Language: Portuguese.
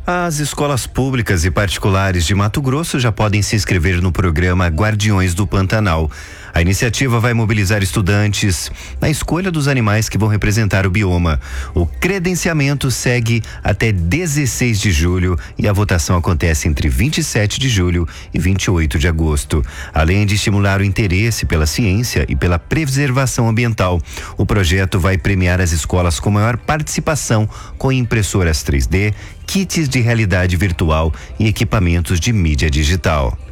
As escolas públicas e particulares de Mato Grosso já podem se inscrever no programa Guardiões do Pantanal. A iniciativa vai mobilizar estudantes na escolha dos animais que vão representar o bioma. O credenciamento segue até 16 de julho e a votação acontece entre 27 de julho e 28 de agosto. Além de estimular o interesse pela ciência e pela preservação ambiental, o projeto vai premiar as escolas com maior participação com impressoras 3D, kits de realidade virtual e equipamentos de mídia digital.